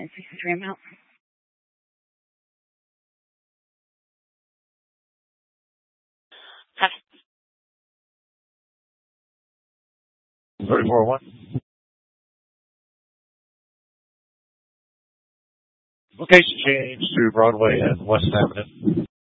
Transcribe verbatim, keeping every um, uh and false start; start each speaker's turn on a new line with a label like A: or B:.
A: nine six three, I'm out.
B: thirty-four one. Location change to Broadway and West Avenue.